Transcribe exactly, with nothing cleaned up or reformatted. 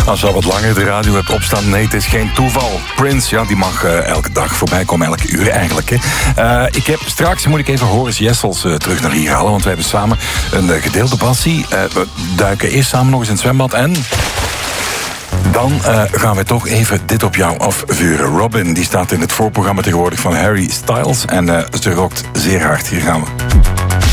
Als je al wat langer de radio hebt opstaan, nee, het is geen toeval. Prince, ja, die mag uh, elke dag voorbij komen, elke uur eigenlijk. Hè. Uh, ik heb, straks moet ik even Horus Jessels uh, terug naar hier halen, want wij hebben samen een uh, gedeelde passie. Uh, we duiken eerst samen nog eens in het zwembad en... Dan uh, gaan we toch even dit op jou afvuren. Robin, die staat in het voorprogramma tegenwoordig van Harry Styles en uh, ze rockt zeer hard. Hier gaan we.